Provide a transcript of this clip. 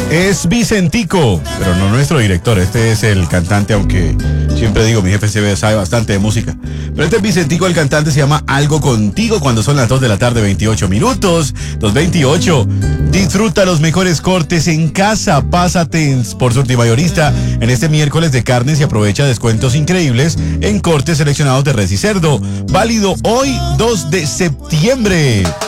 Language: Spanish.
Es Vicentico, pero no nuestro director. Este es el cantante, aunque siempre digo, mi jefe sabe bastante de música. Pero este es Vicentico, el cantante se llama Algo Contigo, cuando son las 2 de la tarde, 28 minutos. 2:28. Disfruta los mejores cortes en casa. Pásate por Surtimayorista en este miércoles de carnes y aprovecha descuentos increíbles en cortes seleccionados de res y cerdo. Válido hoy, 2 de septiembre.